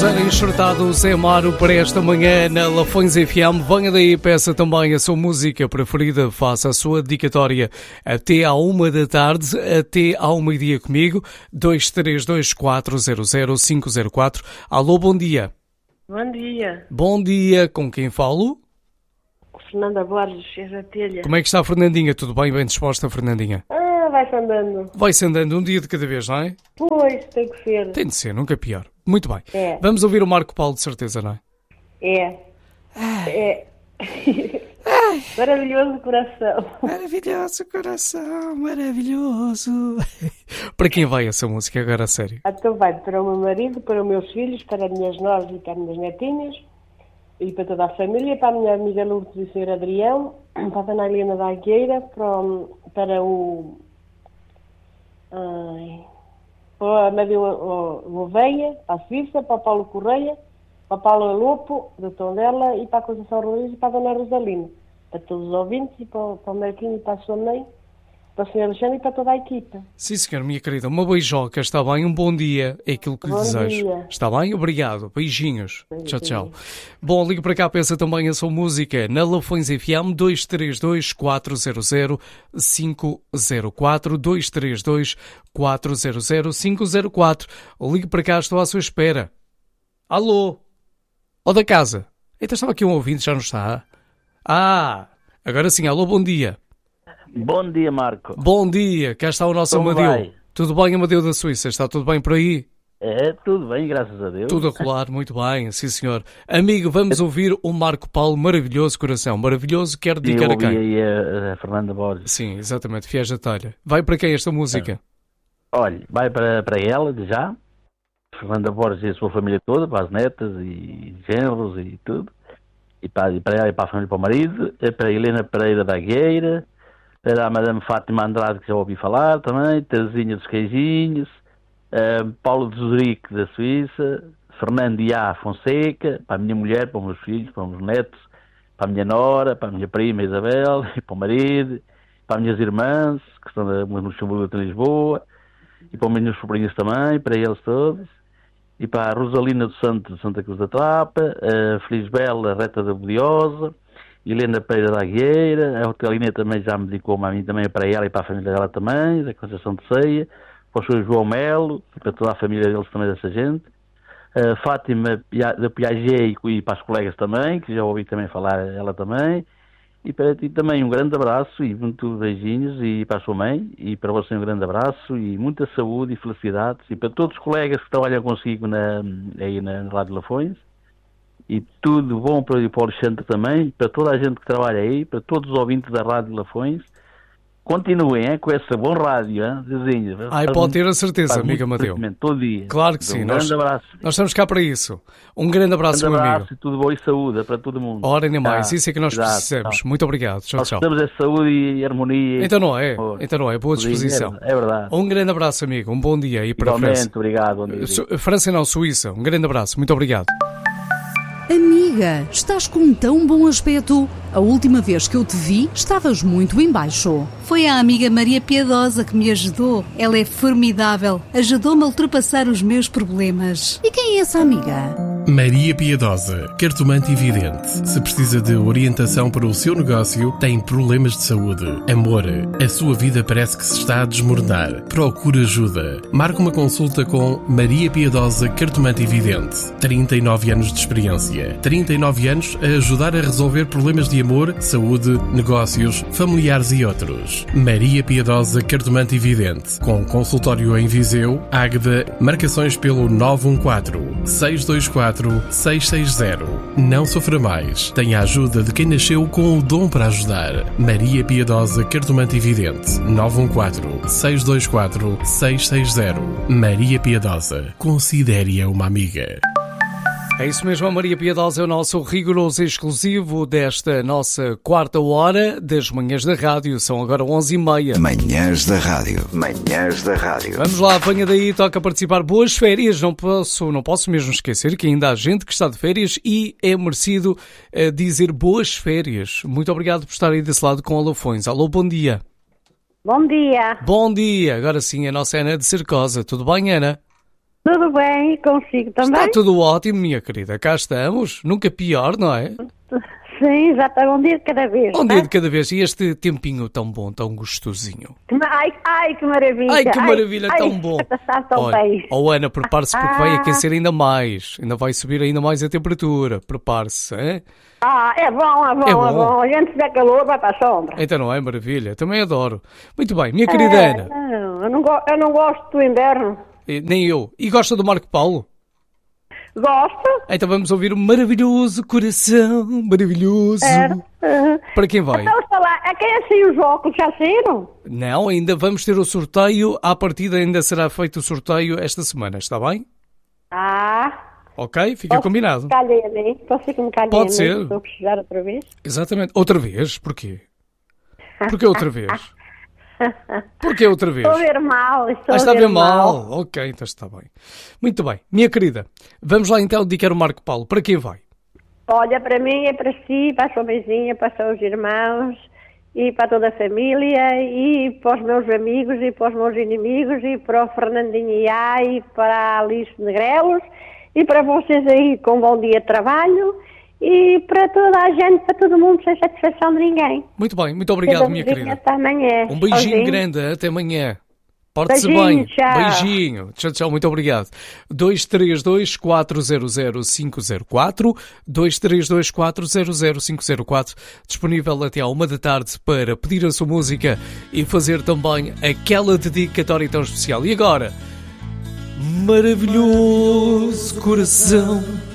Zé enxertado Zé Amaro para esta manhã na Lafões FM. Venha daí, peça também a sua música preferida, faça a sua dedicatória até à 1 da tarde, até ao meio-dia comigo, 232400504. Alô, bom dia. Bom dia. Bom dia, com quem falo? Fernanda Borges, é da Telha. Como é que está a Fernandinha? Tudo bem? Bem disposta, Fernandinha? Vai-se andando. Vai-se andando um dia de cada vez, não é? Pois, tem que ser. Tem de ser, nunca pior. Muito bem. É. Vamos ouvir o Marco Paulo, de certeza, não é? É. Maravilhoso coração. Maravilhoso coração, maravilhoso. Para quem vai essa música agora, a sério? Então vai para o meu marido, para os meus filhos, para as minhas novas e para as minhas netinhas, e para toda a família, para a minha amiga Lourdes e o Sr. Adrião, para a Dona Helena da Agueira, para o Amadeu Oveia, para a Suíça, para o Paulo Correia, para o Paulo Lopo, do Tondela, e para a Conceição Rodrigues e para a Dona Rosalina. Para todos os ouvintes, e para o Marquinhos e para a sua mãe, para o Sr. Alexandre e para toda a equipa. Sim, senhora, minha querida. Uma beijoca, está bem? Um bom dia, é aquilo que lhe desejo. Dia. Está bem? Obrigado. Beijinhos. Sim, tchau, sim. tchau. Bom, ligo para cá, pensa também a sua música na Lafões FM 232-400-504, 232-400-504. Ligue para cá, estou à sua espera. Alô? Ó da casa. Então estava aqui um ouvinte, já não está? Agora sim, alô, bom dia. Bom dia, Marco. Bom dia, cá está o nosso Como Amadeu. vai? Tudo bem, Amadeu da Suíça? Está tudo bem por aí? É, tudo bem, graças a Deus. Tudo a rolar, muito bem, sim senhor. Amigo, vamos ouvir o Marco Paulo, maravilhoso coração. Maravilhoso, quer dedicar a Eu quem? ouvi aí a Fernanda Borges. Sim, exatamente, fiéis da talha. Vai para quem esta música? Olha, vai para ela, de já. Fernanda Borges e a sua família toda, para as netas e genros e tudo. E para ela e para a família e para o marido. Para a Helena Pereira da Agueira. Para a Madame Fátima Andrade, que já ouvi falar também. Terezinha dos Queijinhos. Paulo de Zurique, da Suíça. Fernando Iá Fonseca. Para a minha mulher, para os meus filhos, para os meus netos. Para a minha nora, para a minha prima Isabel. E para o marido. Para as minhas irmãs, que estão no Luxemburgo de Lisboa. E para os meus sobrinhos também, para eles todos. E para a Rosalina do Santo, de Santa Cruz da Trapa. A Felisbela Reta da Budiosa. Helena Pereira da Agueira, a Otelina também já me dedicou-me a mim também, para ela e para a família dela também, da Conceição de Ceia, para o Sr. João Melo, e para toda a família deles também, dessa gente, a Fátima da Piaget e para as colegas também, que já ouvi também falar ela também, e para ti também um grande abraço e muito beijinhos, e para a sua mãe, e para você um grande abraço, e muita saúde e felicidades, e para todos os colegas que trabalham consigo aí na Rádio Lafões. E tudo bom para o Alexandre também, para toda a gente que trabalha aí, para todos os ouvintes da Rádio Lafões. Continuem com essa bom rádio, vizinho. Pode ter a certeza, amigo Amadeu. Todo dia. Claro que sim. Um grande abraço. Nós estamos cá para isso. Um grande abraço, meu amigo. E tudo bom e saúde para todo mundo. Ora, nem mais. Isso é que nós precisamos. Muito obrigado. Tchau, nós tchau. precisamos de saúde e harmonia. Então não é. Boa disposição. É verdade. Um grande abraço, amigo. Um bom dia aí para a França. Obrigado. Bom dia. França não, Suíça. Um grande abraço. Muito obrigado. Amiga, estás com tão bom aspecto. A última vez que eu te vi, estavas muito em baixo. Foi a amiga Maria Piedosa que me ajudou. Ela é formidável. Ajudou-me a ultrapassar os meus problemas. E quem é essa amiga? Maria Piedosa, cartomante e vidente. Se precisa de orientação para o seu negócio, tem problemas de saúde, amor, a sua vida parece que se está a desmoronar. Procure ajuda. Marque uma consulta com Maria Piedosa, cartomante e vidente. 39 anos de experiência. 39 anos a ajudar a resolver problemas de amor, saúde, negócios, familiares e outros. Maria Piedosa, cartomante e vidente. Com consultório em Viseu, Águeda, marcações pelo 914-624-660. Não sofra mais. Tenha a ajuda de quem nasceu com o dom para ajudar. Maria Piedosa, cartomante e vidente. 914-624-660. Maria Piedosa. Considere-a uma amiga. É isso mesmo, a Maria Piedosa é o nosso rigoroso exclusivo desta nossa quarta hora das Manhãs da Rádio. São agora 11h30. Manhãs da Rádio. Manhãs da Rádio. Vamos lá, venha daí, toca participar. Boas férias. Não posso mesmo esquecer que ainda há gente que está de férias e é merecido dizer boas férias. Muito obrigado por estar aí desse lado com a Lafões. Alô, bom dia. Bom dia. Bom dia. Agora sim, a nossa Ana de Cercosa. Tudo bem, Ana? Tudo bem, consigo também? Está tudo ótimo, minha querida. Cá estamos. Nunca pior, não é? Sim, já está um dia de cada vez. Um dia de cada vez. E este tempinho tão bom, tão gostosinho. Ai, que maravilha. Ai, que maravilha, tão bom. Está tão bem. Ana, prepare-se porque vai aquecer ainda mais. Ainda vai subir ainda mais a temperatura. Prepare-se, hein? É bom. A gente se der calor, vai para a sombra. Então não é maravilha? Também adoro. Muito bem, minha querida Ana. Não, eu não gosto do inverno. Nem eu. E gosta do Marco Paulo? Gosto. Então vamos ouvir o Maravilhoso Coração. Maravilhoso. Para quem vai? Então, a quem assim os óculos já saíram? Não, ainda vamos ter o sorteio. À partida ainda será feito o sorteio esta semana, está bem? Ok, fica combinado. Posso que me calhe? Pode ser. Estou a precisar outra vez? Exatamente. Outra vez? Porquê? Porquê outra vez? Porquê outra vez? Estou a ver mal. Está a ver mal. Ok, então está bem. Muito bem. Minha querida, vamos lá então dedicar o Marco Paulo. Para quem vai? Olha, para mim é para si, para a sua vizinha, para os seus irmãos e para toda a família e para os meus amigos e para os meus inimigos e para o Fernandinho Iá e para a Alice Negrelos e para vocês aí com um bom dia de trabalho e para toda a gente, para todo mundo, sem satisfação de ninguém. Muito bem, muito obrigado, minha querida. Até amanhã. Um beijinho grande, até amanhã. Porte-se bem. Tchau. Beijinho. Tchau, muito obrigado. 232-400-504, 232-400-504, disponível até à 1 da tarde para pedir a sua música e fazer também aquela dedicatória tão especial. E agora, Maravilhoso Coração.